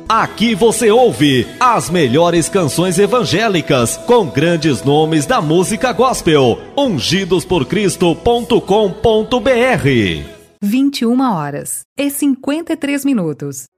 Aqui você ouve as melhores canções evangélicas com grandes nomes da música gospel. ungidosporcristo.com.br 21h53.